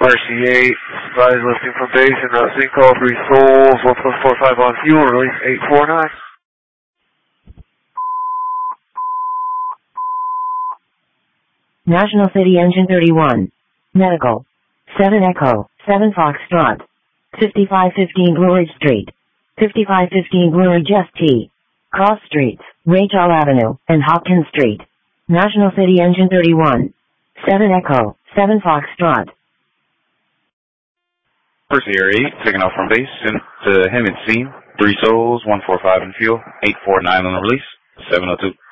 RC8, advise lifting from base and sinkhole, 3 souls, 1+45 on fuel, release 849. National City Engine 31. Medical. 7 Echo, 7 Foxtrot. 5515 Blue Ridge Street. 5515 Blue Ridge ST. Cross Streets, Rachel Avenue, and Hopkins Street. National City Engine 31. 7 Echo, 7 Foxtrot. First Air 8, taking off from base into Hammond scene. 3 souls, 145 in fuel, 849 on the release, 702.